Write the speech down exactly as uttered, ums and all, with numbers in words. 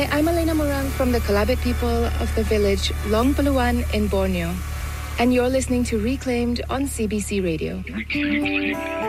Hi, I'm Elena Morang from the Kalabit people of the village Long Paluan in Borneo. And you're listening to Reclaimed on C B C Radio.